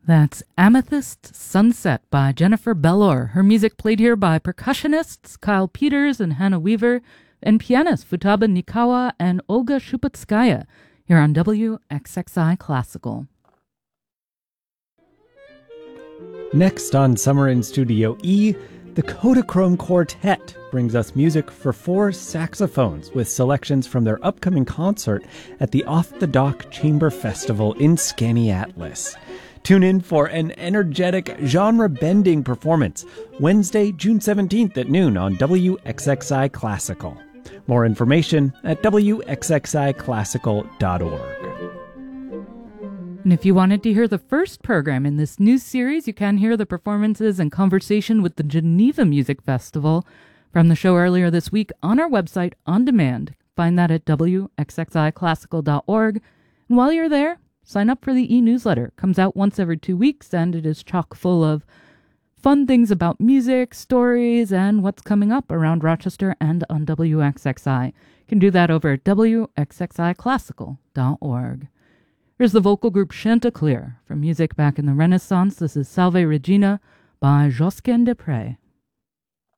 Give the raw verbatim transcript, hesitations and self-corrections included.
That's Amethyst Sunset by Jennifer Bellor. Her music played here by percussionists Kyle Peters and Hannah Weaver, and pianists Futaba Nikawa and Olga Shupatskaya here on W X X I Classical. Next on Summer in Studio E, the Kodachrome Quartet brings us music for four saxophones with selections from their upcoming concert at the Off the Dock Chamber Festival in Skaneateles. Tune in for an energetic, genre-bending performance Wednesday, June seventeenth at noon on W X X I Classical. More information at W X X I classical dot org. And if you wanted to hear the first program in this new series, you can hear the performances and conversation with the Geneva Music Festival from the show earlier this week on our website on demand. Find that at W X X I classical dot org. And while you're there, sign up for the e-newsletter. It comes out once every two weeks, and it is chock full of fun things about music, stories, and what's coming up around Rochester and on W X X I. You can do that over at W X X I classical dot org. Here's the vocal group Chanticleer from music back in the Renaissance. This is Salve Regina by Josquin des Prez.